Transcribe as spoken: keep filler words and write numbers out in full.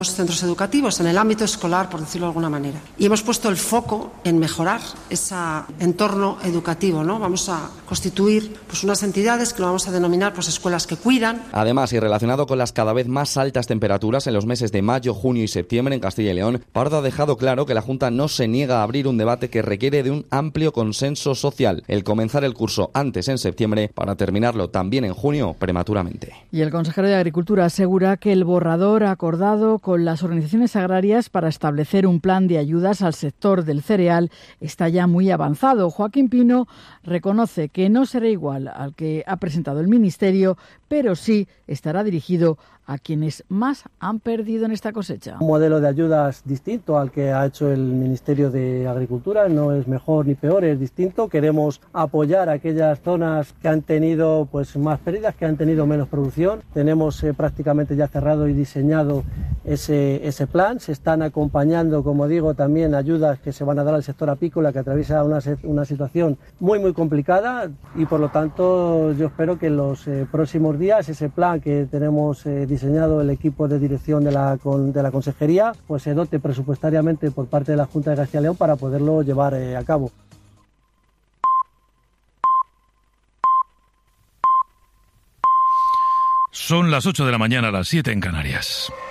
los centros educativos, en el ámbito escolar, por decirlo de alguna manera. Y hemos puesto el foco en mejorar ese entorno educativo, ¿no? Vamos a constituir pues, unas entidades que lo vamos a denominar pues, escuelas que cuidan. Además, y relacionado con las cada vez más altas temperaturas en los meses de mayo, junio y septiembre en Castilla y León, Pardo ha dejado claro que la Junta no se niega a abrir un debate que requiere de un amplio consenso social, el comenzar el curso antes en septiembre para terminarlo también en junio prematuramente. Y el consejero de Agricultura asegura que el borrador acordado con con las organizaciones agrarias para establecer un plan de ayudas al sector del cereal está ya muy avanzado. Joaquín Pino reconoce que no será igual al que ha presentado el Ministerio, pero sí estará dirigido a quienes más han perdido en esta cosecha. Un modelo de ayudas distinto al que ha hecho el Ministerio de Agricultura, no es mejor ni peor, es distinto. Queremos apoyar a aquellas zonas que han tenido pues más pérdidas, que han tenido menos producción. Tenemos eh, prácticamente ya cerrado y diseñado ese, ese plan. Se están acompañando, como digo, también ayudas que se van a dar al sector apícola, que atraviesa una, una situación muy muy complicada, y por lo tanto yo espero que en los eh, próximos días ese plan que tenemos eh, diseñado el equipo de dirección de la, con, de la Consejería pues se dote presupuestariamente por parte de la Junta de Castilla y León para poderlo llevar eh, a cabo. Son las ocho de la mañana, las siete en Canarias.